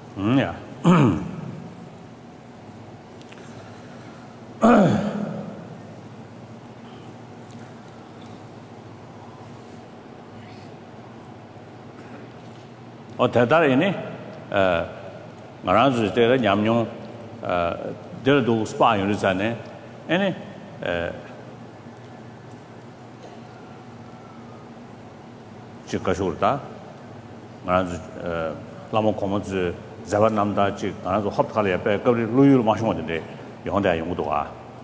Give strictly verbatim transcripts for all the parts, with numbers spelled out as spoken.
음, 야. 어, 대단하네. 어, 말하는 때 냠용 어, 들도 스파 요리잖아요. 아니, 에 지가 쇼르다. 말하는 어, 라모 코먼즈 자반남다 지 말하는 합탈에 옆에 거기 루유를 마시면 되는데 영대 용도 와.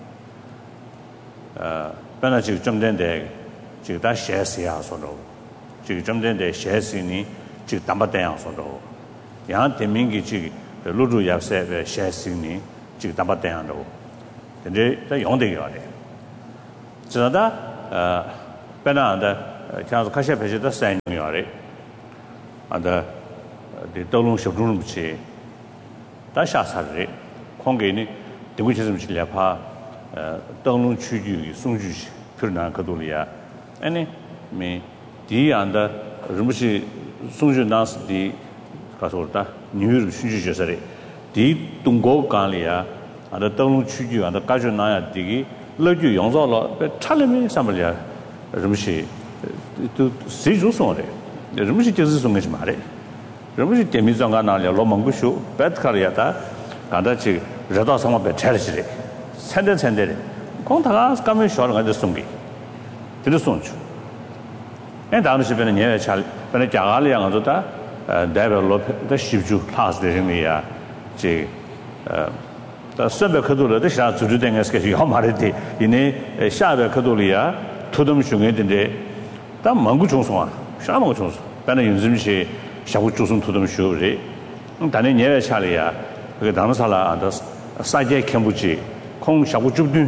어, 변화 지금 좀 된데 지금 다 셰스야 소로. 지금 좀 된데 셰스니 지금 담바대양 소로. 양 대민기 지금 루루 yap세 셰스니 지금 담바대양도. 근데 다 용대가 돼. 저다 어 변화한다 그냥 가셔 배제다 사용이야래. 안다 이 돌롱 쇼룸 붙이 다샤사래. 공개니 대구체좀 실려파 어 돌롱 추주 송주시 표현한 거도리야. 아니 미 디안다 rum시 송주 나스디 가서다 뉴를 추주셔서래. 디 동고 간리야. 안다 돌롱 추주 안다 가져 나야 디기 러주 용서로 차림이 삼을야. rum시 또 세주송래. rum시 제스 송게 말해. rum시 재미상가 나려 로망구쇼 배트카리아다 간다치 저도 상마 배차르시래. 산데 산데 공타가 가면 쇼를 가져 송기. 들을 송주. 에 다음시에는 얘 잘, 근데 자갈이랑 어쩌다 데벨롭 십주 파스되는이야. 지 어, 다 선배 그도를 다 주주된 것이 요 말이지. 이내 샤베 그도리야. 토덤 중에인데 다 망구 중송아. 샤망구 중송. 반은 윤심시 샤구 중송 토덤 쇼리. 단에 얘 차리야. 그 다음 살아 안다 사제 캠부지 콩 샤구 줍든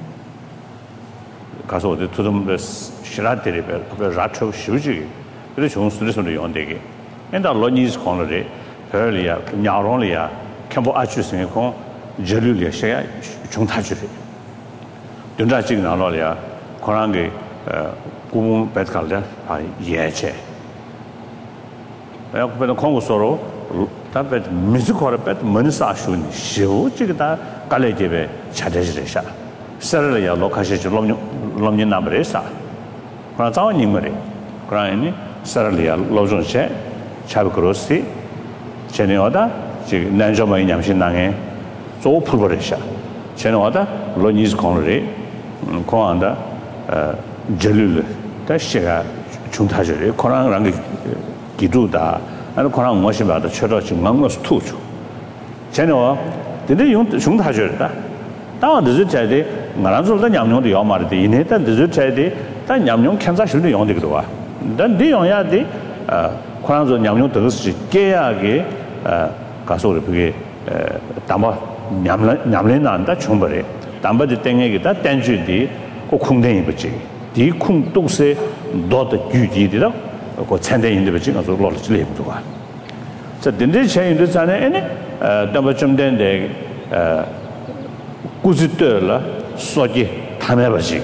가서 어디 토덤 시라데리 그 라초 쇼지. 그래 좋은 스트레스로 연대게. 엔다 로니스 콘레 헐리야 냐론리야 캠부 아추스네 콩 절류리야 셔야 중타주리. 된다 지금 나로리야. 코란게 어 구문 배트칼데 아 예체. 내가 그때 콩고서로 답에 미스코르 배트 먼사슈니 쇼지가 갈레제베 차대지레샤. 서르야 로카시 롬 롬니 나브레사. 그러나 자원님들이 그러니 서르야 로존셰 차브크로시 제네오다 지금 난조마이 냠신낭에 조 풀버레샤. 제네오다 로니스 콘레 콩안다 어 절률 다시가 중타절이 코랑랑 기두다 아니 코랑 무엇이 봐도 쳐도 중앙으로 투죠. 제노 근데 용 중타절이다. 다만 늦을 때에 나란솔도 냠용도 요 말이데 이내다 늦을 때에 다 냠용 캔사실도 용되기도 와. 난 내용야데 어 코랑도 냠용 더스 깨야게 어 가서 그게 담아 냠 냠lên 난다 충분해. 담바지 땡에기다 땡주디 그 콩댕이 붙지. 이 콩독세 너도 규지디다. 그 찬대인데 붙지 가서 로르지 레부도 와. 자, 근데 제인도 전에 에네 어 담바 좀 된데 어 구지들라 소지 담해버지.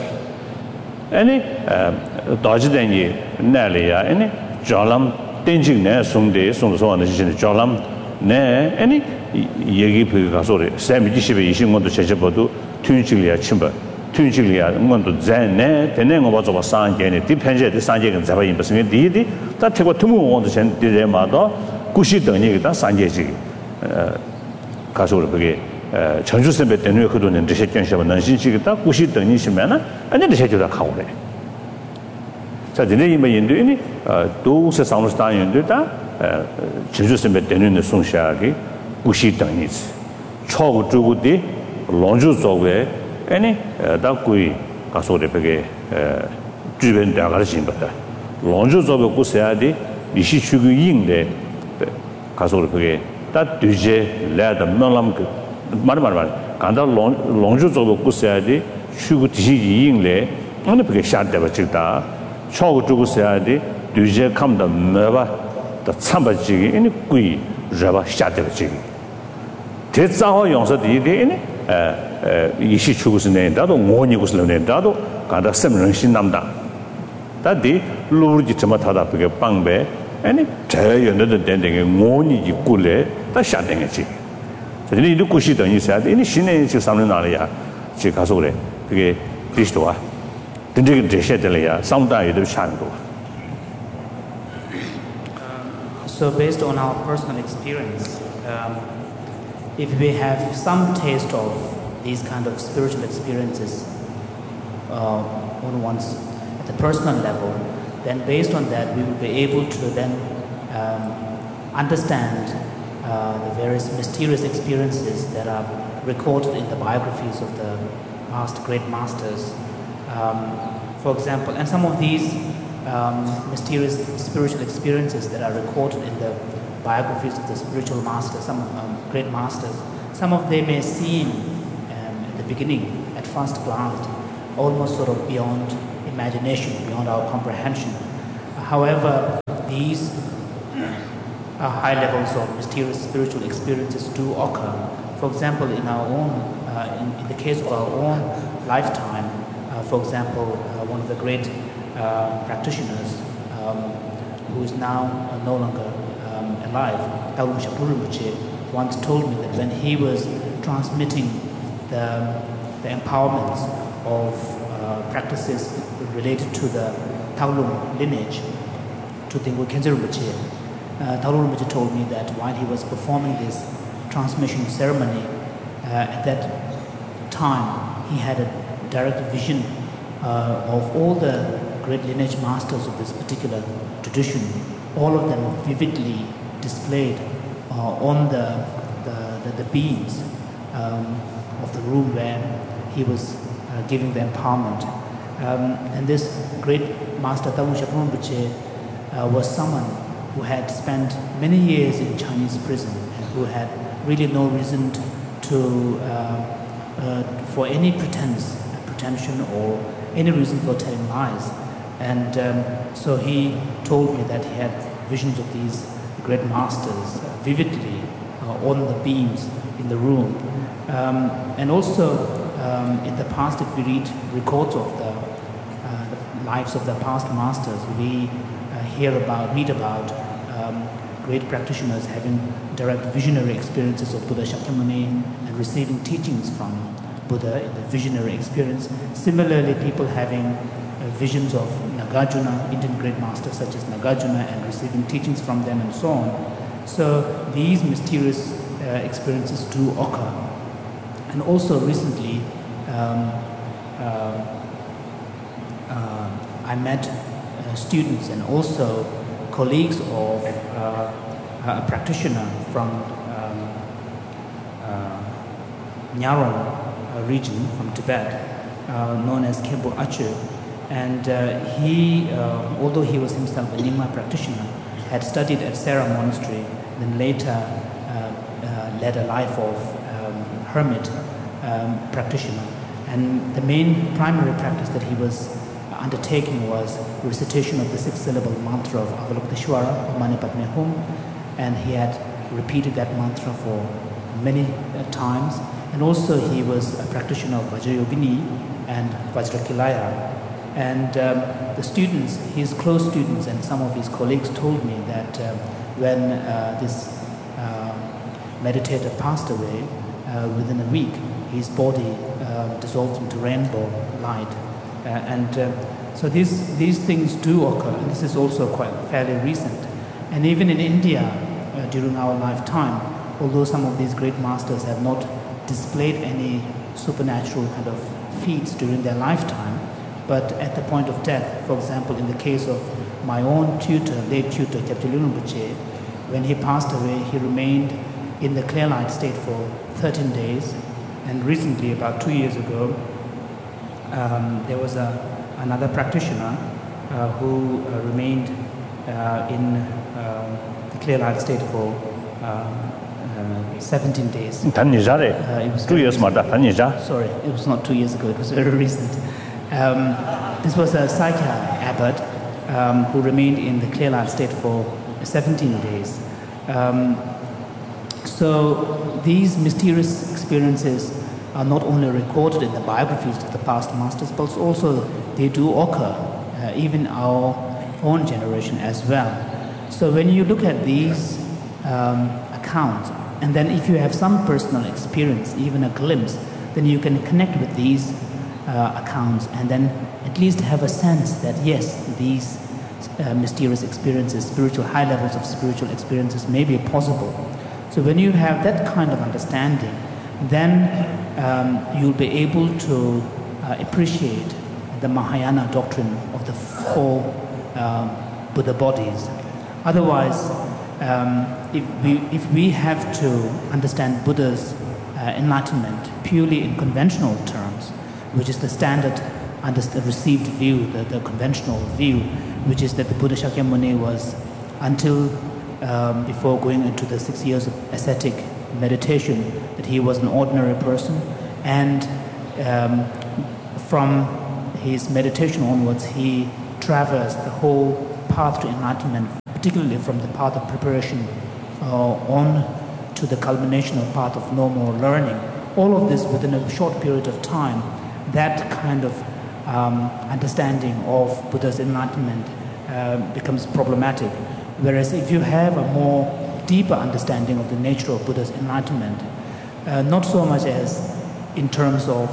에네 어 도지den이 날이야. 에네 졸람 땡징네 송데 송소하는 시신의 졸람 네 에네 얘기 그 가서 세미지십에 이십원도 제접어도 튠질이야 침바 튠질이야 뭔도 전에 되는 거 봐서 상계네 디펜제의 상계는 잡아인 무슨 디디 다 태고 투무 원도 전 디레마도 구시 등이 다 상계지 어 가서 그게 어 전주선배 때문에 그도는 대세견시하고 난신식이 다 구시 등이시면은 아니 대세주다 가오래. 자, 근데 이만 인도니 어 도세 상무스탄 인도다 어 전주선배 때문에 송샤기 구시 등이지. 초고 주고디 론주 쪽에 아니 다구이 가서 그게 에 주변 대가를 심었다. 론주 쪽에 구세야디 이시 추구 인데 가서 그게 다 뒤제 레다 명람 그 말 말 말 간다 론주 쪽에 구세야디 추구 뒤지 인래 어느 그게 샤데바 찍다. 초고 주고세야디 뒤제 감다 메바 다 참바지기 아니 구이 저바 샤데바 찍 대자호 용서디디네 에 이시 추구스네 나도 모니구스네 나도 간다 sem는 신남다 다디 루르지 좀 타다 그게 빵배 any tell you another dending, one you cool it, that's shutting it. The little cushy don't you said, any shine to some area, Chicasole, the Pistoa. The Deshetelia, sometimes you shan't go. So, based on our personal experience, um, if we have some taste of these kind of spiritual experiences uh, on one's at the personal level, then based on that we will be able to then um, understand uh, the various mysterious experiences that are recorded in the biographies of the past great masters. Um, for example, and some of these um, mysterious spiritual experiences that are recorded in the biographies of the spiritual masters, some um, great masters, some of them may seem um, at the beginning, at first glance, almost sort of beyond imagination, beyond our comprehension. However, these uh, high levels of mysterious spiritual experiences do occur. For example, in our own, uh, in, in the case of our own lifetime, uh, for example, uh, one of the great uh, practitioners um, who is now uh, no longer um, alive, Tagum Shakuru Rinpoche, once told me that when he was transmitting the, the empowerments of uh, practices related to the Taulung lineage to Tengku Khyentse Rinpoche, uh, Taulung Rinpoche told me that while he was performing this transmission ceremony, uh, at that time he had a direct vision uh, of all the great lineage masters of this particular tradition, all of them vividly displayed uh, on the, the, the, the beams um, of the room where he was uh, giving the empowerment. Um, and this great master Tagum Shakuru Rinpoche uh, was someone who had spent many years in Chinese prison and who had really no reason to, uh, uh, for any pretense, pretension or any reason for telling lies. And um, so he told me that he had visions of these great masters uh, vividly uh, on the beams in the room. Um, and also um, in the past, if we read records of the, uh, the lives of the past masters, we uh, hear about, read about um, great practitioners having direct visionary experiences of Buddha Shakyamuni and receiving teachings from Buddha in the visionary experience. Similarly, people having uh, visions of Nagarjuna, Indian great masters such as Nagarjuna, and receiving teachings from them and so on. So these mysterious uh, experiences do occur. And also recently, um, uh, uh, I met uh, students and also colleagues of uh, a practitioner from um, uh, Nyaron region from Tibet, uh, known as Khenpo Achu. And uh, he, uh, although he was himself a Nyingma practitioner, had studied at Sera Monastery, then later uh, uh, led a life of um, hermit um, practitioner. And the main primary practice that he was undertaking was recitation of the six-syllable mantra of Avalokiteshvara, or Mani Padme Hum, and he had repeated that mantra for many uh, times. And also he was a practitioner of Vajrayogini and Vajrakilaya. And um, the students, his close students and some of his colleagues told me that um, when uh, this uh, meditator passed away, uh, within a week, his body uh, dissolved into rainbow light. Uh, and uh, so these, these things do occur, and this is also quite fairly recent. And even in India, uh, during our lifetime, although some of these great masters have not displayed any supernatural kind of feats during their lifetime, but at the point of death, for example, in the case of my own tutor, late tutor, Kyabje Lungten Rinpoche, when he passed away, he remained in the clear light state for thirteen days. And recently, about two years ago, um, there was a, another practitioner uh, who uh, remained uh, in uh, the clear light state for um, Uh, seventeen days. Uh, it was two years. Sorry, it was not two years ago, it was very recent. Um, this was a Sakya abbot um, who remained in the clear light state for seventeen days. Um, so these mysterious experiences are not only recorded in the biographies of the past masters, but also they do occur uh, even our own generation as well. So when you look at these um, accounts, and then if you have some personal experience, even a glimpse, then you can connect with these uh, accounts and then at least have a sense that yes, these uh, mysterious experiences, spiritual, high levels of spiritual experiences may be possible. So when you have that kind of understanding, then um, you'll be able to uh, appreciate the Mahayana doctrine of the four um, Buddha bodies. Otherwise, um, if, we, if we have to understand Buddha's uh, enlightenment purely in conventional terms, which is the standard under the received view, the, the conventional view, which is that the Buddha Shakyamuni was, until um, before going into the six years of ascetic meditation, that he was an ordinary person, and um, from his meditation onwards, he traversed the whole path to enlightenment, particularly from the path of preparation uh, on to the culmination of path of no more learning. All of this within a short period of time. That kind of um, understanding of Buddha's enlightenment uh, becomes problematic. Whereas if you have a more deeper understanding of the nature of Buddha's enlightenment, uh, not so much as in terms of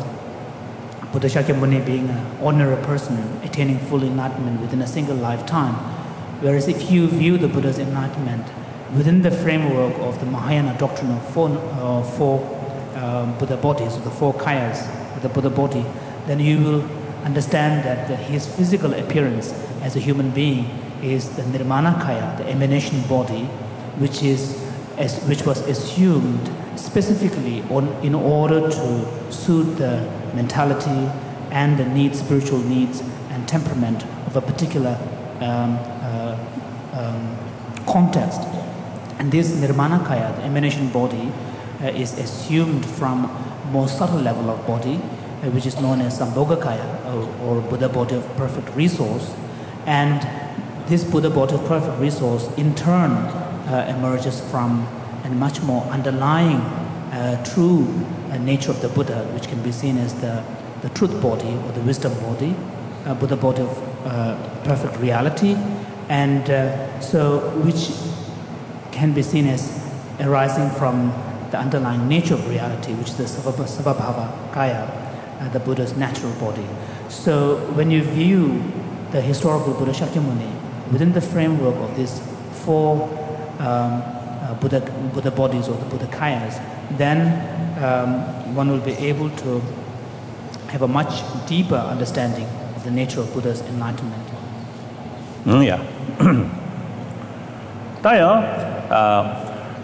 Buddha Shakyamuni being an ordinary person attaining full enlightenment within a single lifetime, whereas if you view the Buddha's enlightenment within the framework of the Mahayana doctrine of four, uh, four um, Buddha bodies, the four kayas, the Buddha body, then you will understand that the, his physical appearance as a human being is the Nirmana Kaya, the emanation body, which is as, which was assumed specifically on, in order to suit the mentality and the needs, spiritual needs and temperament of a particular um, uh, um, context. And this Nirmana Kaya, the emanation body, uh, is assumed from more subtle level of body, uh, which is known as Sambhogakaya, or, or Buddha body of perfect resource. And this Buddha body of perfect resource in turn uh, emerges from a much more underlying uh, true uh, nature of the Buddha, which can be seen as the, the truth body or the wisdom body, uh, Buddha body of uh, perfect reality, and uh, so which can be seen as arising from the underlying nature of reality, which is the Savabhava Kaya, uh, the Buddha's natural body. So when you view the historical Buddha Shakyamuni within the framework of these four um, uh, Buddha, Buddha bodies or the Buddha Kayas, then um, one will be able to have a much deeper understanding of the nature of Buddha's enlightenment. Mm, yeah. uh,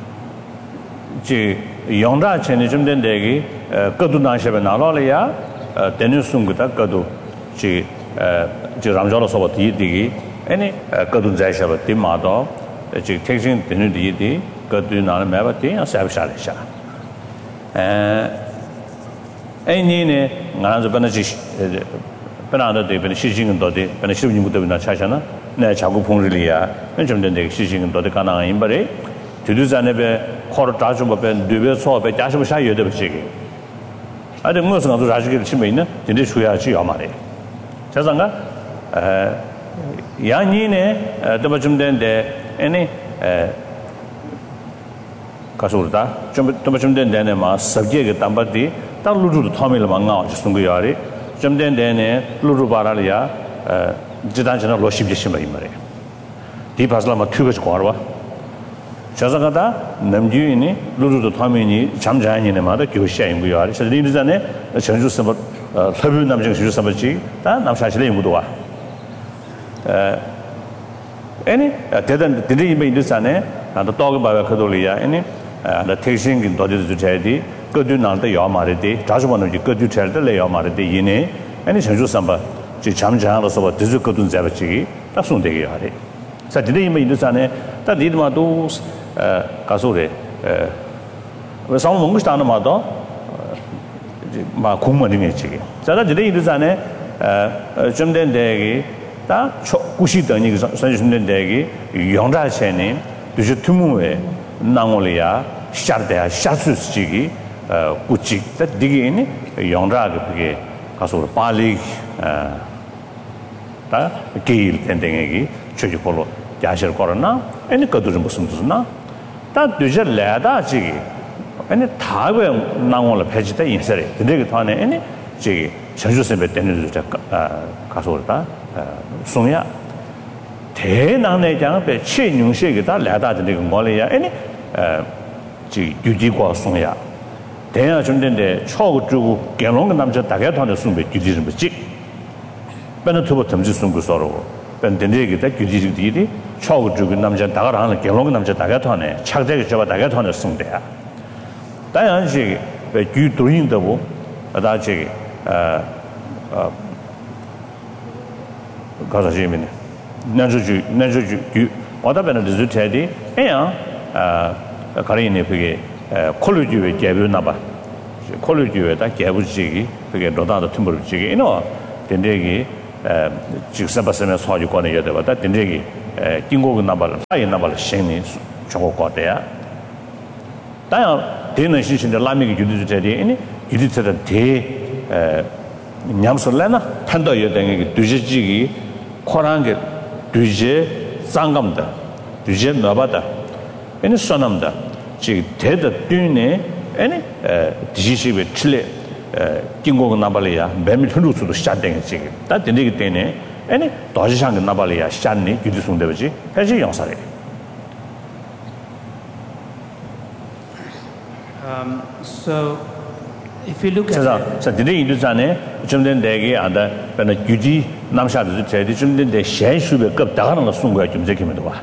지 영자 전에 좀 된 데기 거도 나셔be 나로래야 되는 순간다 거도 지 지 ramjalo 디디기 아니 거도 자셔be 디마도 지 택신 되는 디디 거도 나는 매바티 사브샤르샤 에 애니네 나는 번지 번아도 되는 시징은 도데 번에 시부님부터 나 차잖아 내 자고 봉리리야 좀 된 데기 시징은 도데 가능한 임바리 두두잔에베 코르 다주법에 두베 소업에 자시부 샤여데 버지기 아데 무슨 것도 자시기를 치면 있는 진짜 쉬어야지 아마래 자상가 에 야니네 더버 좀 된데 아니 에 가서다 좀 더버 좀 된데네 마 서브젝트 담바디 딱 루루도 타밀 망가 무슨 거 야리 좀 된데네 루루 바라리아 에 지단전에 로십지 심이 말이야 디바슬라마 튜브스 거와 자자가다 남주인이 루루도 타면이 잠자니네 마다 교시아인 거야. 그래서 리르자네 전주 선버 서부 남정 전주 선버지 다 남샤실의 무도와. 에 아니 대단 드리 메인드산에 나도 떡을 봐야 그돌이야. 아니 나 택싱긴 도저도 제디 거두 나한테 야마르디 자주만은 거두 찰때 레 야마르디 이네 아니 전주 선버 지 잠자로서 드즈 거둔 잡지 딱 손대게 하래. 자 드리 메인드산에 다 니드마도 가소래 에 상호 뭔가 하는 마도 마 공무원이 있지. 자가 이제 이르잖아요. 좀 된 데기 다 구시더니 선생님 데기 영자체니 dus 투무에 나올이야 샤르데야 샤스스지기 구치 다 디기니 영자가 그게 가서 빨리 다 게일 텐데기 저기 볼로 야실 거나 아니 그도 좀 무슨 무슨나 다 되저 레다 지기 아니 다에 나온을 배지다 인설이 근데 그 안에 아니 지기 전주선배 때는 저 가서 그러다 송야 대난의 장배 최능식이다 레다的那个뭐래야 아니 지 유지과 송야 대야 좀된데 초고 주고 개롱 남자 다게 돈을 숨배 유지 좀 지 변은 두번 덤지 숨고 서로 변된데기다 유지들이 초고 주고 남자 다가라는 개롱 남자 다게 돈에 착대게 저가 다게 돈을 숨대야 당연히 왜 유도인도고 다지 어 가서 지면 난주주 난주주 어다변의 리즈테디 에야 아 가리네 그게 콜루지에 개변나 봐 콜루지에다 개부지기 그게 로다도 틈벌지기 이노 된대기 에 직사바스면 소유권에 여대보다 된대기 에 긴고가 나발 사이 나발 신이 저거 거대야 다야 되는 신신의 라미기 유디제디 이니 유디제다 대 냠솔래나 탄도 여댕이 두지지기 코란게 두제 상감다 두제 나바다 에니 소남다 지 대다 뛰네 에니 디지시베 칠레 긴고가 나발이야 매밀 흐르수도 시작된 지금 다 되기 때문에 에니 도지상 나발이야 시작니 유디송되지 해지 영사래 um so if you look at 자, 자, 근데 이 전에 좀 된 대게 안다. 변의 유지 남샤도 제대 좀 된데 셴슈베 급 다가는 거 순거야 좀 제기면도 봐.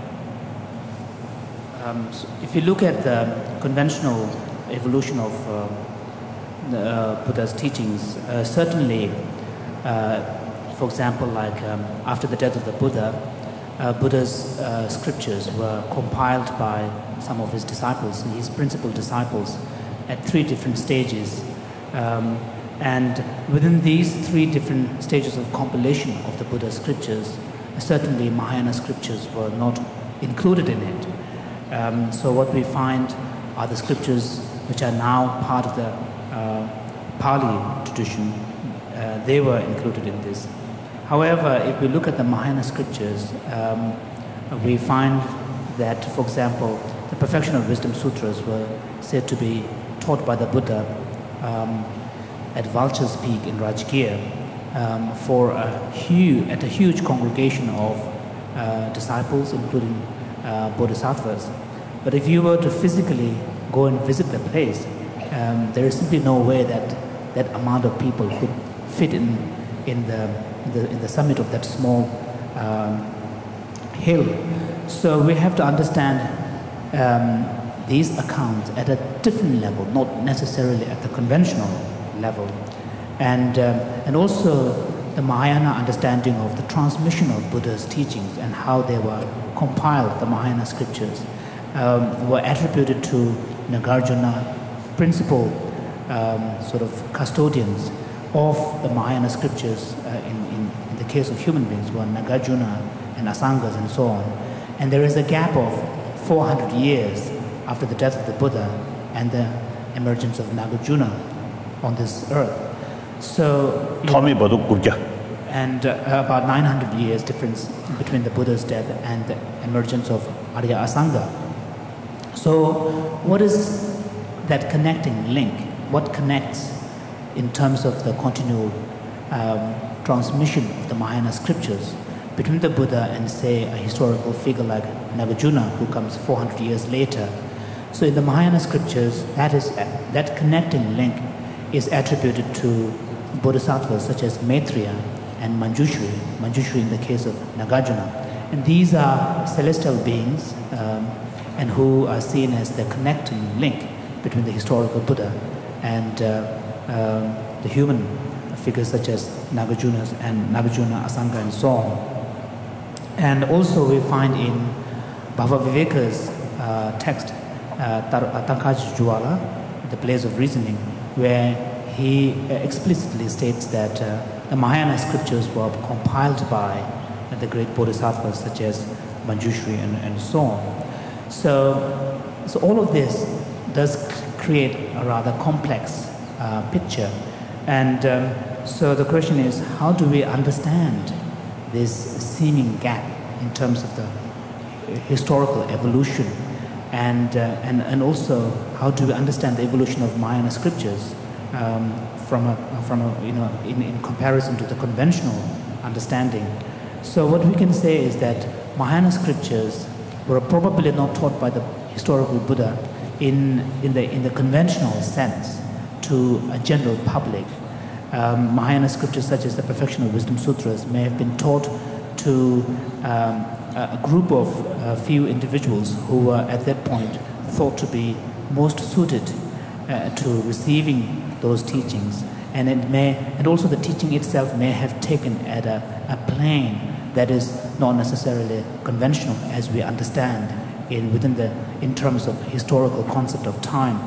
Um, so if you look at the conventional evolution of uh, the, uh, Buddha's teachings, uh, certainly, uh, for example, like um, after the death of the Buddha, uh, Buddha's uh, scriptures were compiled by some of his disciples, his principal disciples, at three different stages. Um, and within these three different stages of compilation of the Buddha's scriptures, certainly Mahayana scriptures were not included in it. Um, so what we find are the scriptures which are now part of the uh, Pali tradition. Uh, they were included in this. However, if we look at the Mahayana scriptures, um, we find that, for example, the Perfection of Wisdom Sutras were said to be taught by the Buddha um, at Vulture's Peak in Rajgir um, for a huge, at a huge congregation of uh, disciples, including uh, bodhisattvas. But if you were to physically go and visit the place, um, there is simply no way that that amount of people could fit in in the in the, in the summit of that small um, hill. So we have to understand um, these accounts at a different level, not necessarily at the conventional level, and um, and also the Mahayana understanding of the transmission of Buddha's teachings and how they were compiled, the Mahayana scriptures, um, were attributed to Nagarjuna, principal um, sort of custodians of the Mahayana scriptures. Uh, in, in, in the case of human beings, were Nagarjuna and Asangas and so on. And there is a gap of four hundred years after the death of the Buddha and the emergence of Nagarjuna on this earth. So, and uh, about nine hundred years difference between the Buddha's death and the emergence of Arya Asanga. So what is that connecting link? What connects in terms of the continual um, transmission of the Mahayana scriptures between the Buddha and, say, a historical figure like Nagarjuna, who comes four hundred years later? So in the Mahayana scriptures, that is that connecting link is attributed to bodhisattvas such as Maitreya and Manjushri, Manjushri in the case of Nagarjuna. And these are celestial beings um, and who are seen as the connecting link between the historical Buddha and uh, um, the human figures such as Nagarjuna's and Nagarjuna, Asanga and so on. And also we find in Bhava Viveka's uh, text, uh, Tankaj Juala, The Place of Reasoning, where he explicitly states that uh, the Mahayana scriptures were compiled by uh, the great bodhisattvas such as Manjushri and, and so on. So, so all of this does create a rather complex uh, picture. And um, so the question is, how do we understand this seeming gap in terms of the historical evolution, and, uh, and, and also how do we understand the evolution of Mahayana scriptures um, from, a, from a, you know, in, in comparison to the conventional understanding. So what we can say is that Mahayana scriptures were probably not taught by the historical Buddha in, in, the, in the conventional sense to a general public. Um, Mahayana scriptures such as the Perfection of Wisdom Sutras may have been taught to um, a group of uh, few individuals who were at that point thought to be most suited uh, to receiving those teachings, and it may, and also the teaching itself may have taken at a, a plane that is not necessarily conventional as we understand in within the in terms of historical concept of time.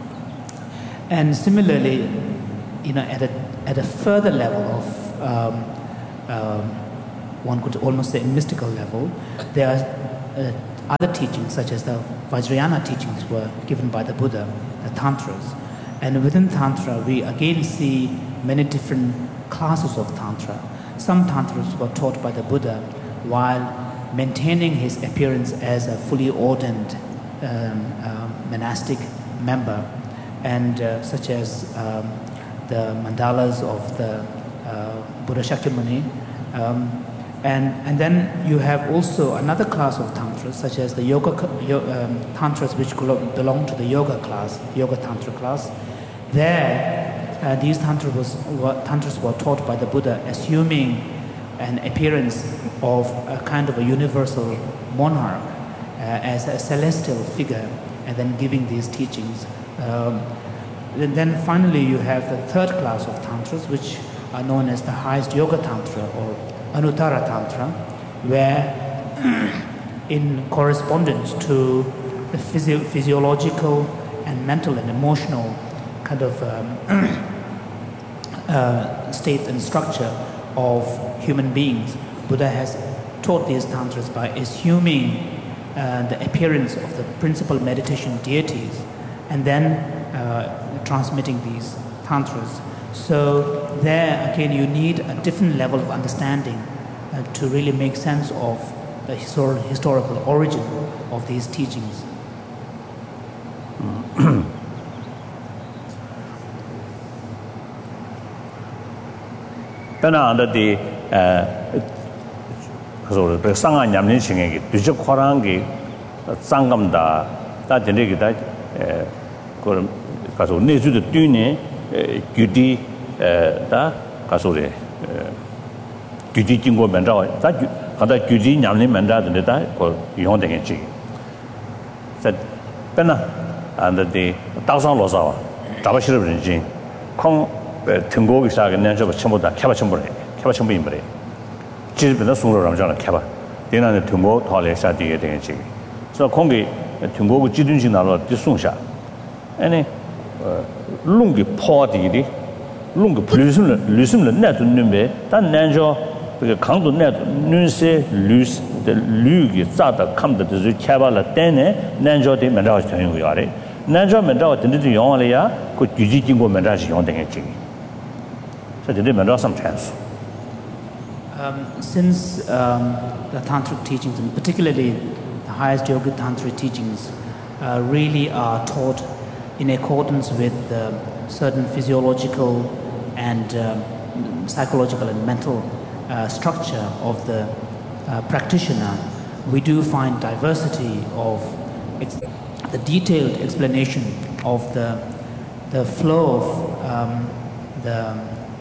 And similarly, you know, at a at a further level of um, um, one could almost say mystical level, there are uh, other teachings such as the Vajrayana teachings were given by the Buddha, the Tantras. And within Tantra, we again see many different classes of Tantra. Some Tantras were taught by the Buddha while maintaining his appearance as a fully ordained um, uh, monastic member, and uh, such as um, the mandalas of the uh, Buddha Shakyamuni. Um, And, and then you have also another class of tantras, such as the yoga um, tantras, which belong to the yoga class, yoga tantra class. There, uh, these tantras, was, were, tantras were taught by the Buddha, assuming an appearance of a kind of a universal monarch uh, as a celestial figure, and then giving these teachings. Um, and then finally, you have the third class of tantras, which are known as the highest yoga tantra, or Anuttara Tantra, where in correspondence to the physio physiological and mental and emotional kind of um, uh, state and structure of human beings, Buddha has taught these tantras by assuming uh, the appearance of the principal meditation deities and then uh, transmitting these tantras. So there, again, you need a different level of understanding uh, to really make sense of the histor historical origin of these teachings. Then under the so the Sangha Nyamni Chingegi, Duja Korangi, Sangamda, that the Negita, Kaso Nezu the Dune. Gyudi da kasore gyudi jinggo menja da kada gyudi nyamni menja de da ko yong de chi sa pena and the thousand lo sa da ba shir bin jin kong tengo gi sa ge nan jo ba chmo da kya ba chmo re kya ba chmo yin bre ji bin da sung lo ram ja na kya ba de na de tengo tho le sa de ge de chi so kong gi tengo gu ji dun jin na lo de sung sha ani lungi podi di lungi plusum lusum le net numbe dan nanjo the kangdo net nunse lus the lugi za da kam de zu chaba la dene nanjo de men da chen yu ya le nanjo men da de de yong le ya ko ju ji jing go men da ji yong de ge ji so de men da some chance. Um, since um, the tantric teachings, and particularly the highest yoga tantric teachings, uh, really are taught in accordance with the certain physiological and um, psychological and mental uh, structure of the uh, practitioner, we do find diversity of ex the detailed explanation of the the flow of um, the,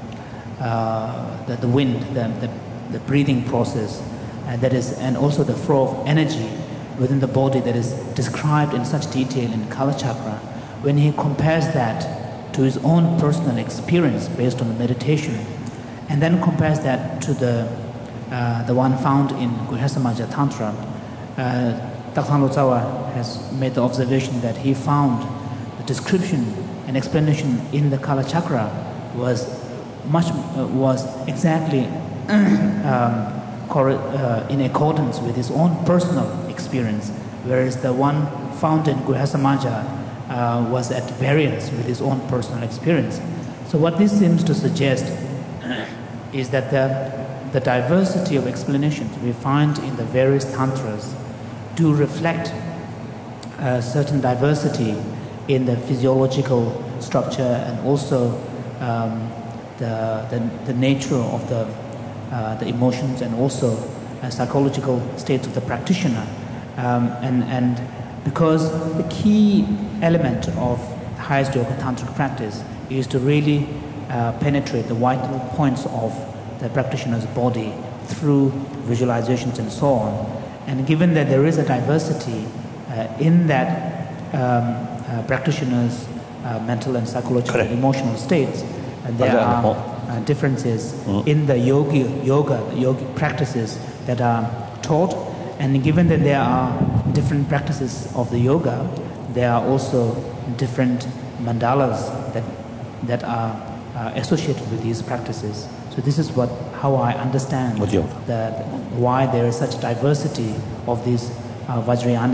uh, the the wind, the, the the breathing process, and that is, and also the flow of energy within the body that is described in such detail in Kala Chakra. When he compares that to his own personal experience based on the meditation, and then compares that to the uh, the one found in Guhyasamaja Tantra, uh, Daksan Lotsawa has made the observation that he found the description and explanation in the Kala Chakra was much uh, was exactly um, uh, in accordance with his own personal experience, whereas the one found in Guhyasamaja Uh, was at variance with his own personal experience. So what this seems to suggest is that the, the diversity of explanations we find in the various tantras do reflect a certain diversity in the physiological structure and also um, the, the, the nature of the, uh, the emotions and also uh, psychological states of the practitioner. Um, and, and because the key element of highest yoga tantric practice is to really uh, penetrate the vital points of the practitioner's body through visualizations and so on. And given that there is a diversity uh, in that um, uh, practitioner's uh, mental and psychological Correct. emotional states, and there are uh, differences mm. in the yogi, yoga, the yogic practices that are taught. And given that there are different practices of the yoga, there are also different mandalas that, that are uh, associated with these practices. So this is what how I understand the, the, why there is such diversity of these uh, Vajrayana